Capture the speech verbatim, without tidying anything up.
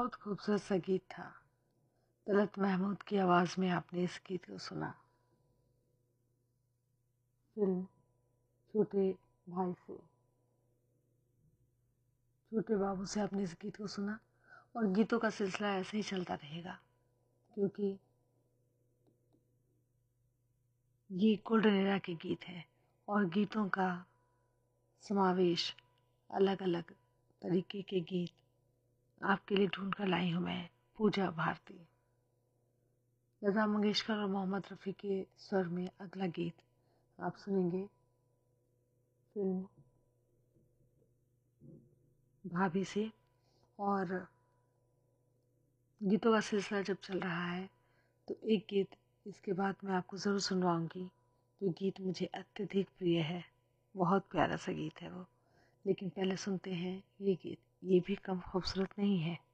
बहुत खूबसूरत सा गीत था। तलत महमूद की आवाज़ में आपने इस गीत को सुना। फिल्म छोटे भाई से, छोटे बाबू से आपने इस गीत को सुना। और गीतों का सिलसिला ऐसे ही चलता रहेगा, क्योंकि ये गोल्डन एरा के गीत हैं और गीतों का समावेश, अलग अलग तरीके के गीत आपके लिए ढूंढ कर लाई हूँ मैं, पूजा भारती। लता मंगेशकर और मोहम्मद रफ़ी के स्वर में अगला गीत आप सुनेंगे फिल्म भाभी से। और गीतों का सिलसिला जब चल रहा है तो एक गीत इसके बाद मैं आपको ज़रूर सुनवाऊंगी, जो गीत मुझे अत्यधिक प्रिय है। बहुत प्यारा सा गीत है वो। लेकिन पहले सुनते हैं ये गीत। ये भी कम खूबसूरत नहीं है।